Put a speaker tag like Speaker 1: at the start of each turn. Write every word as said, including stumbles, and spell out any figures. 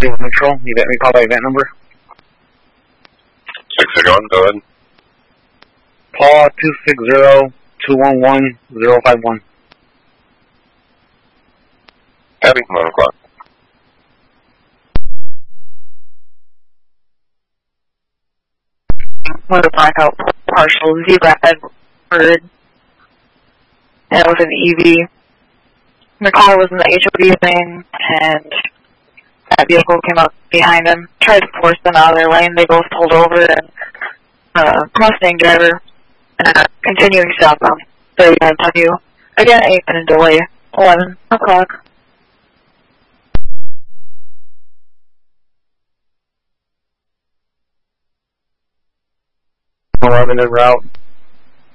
Speaker 1: Neutral, event, we call by event number.
Speaker 2: six zero one, go ahead.
Speaker 1: Paul two six zero two one one zero five one.
Speaker 2: Heavy, one o'clock.
Speaker 3: With a blackout partial zebra Edward. And it was an E V. The car was in the H O V lane, and that vehicle came up behind them, tried to force them out of their lane. They both pulled over, and uh, Mustang driver uh, continuing southbound. thirty-nine W. Again, eight minute delay. eleven o'clock.
Speaker 1: eleven en route.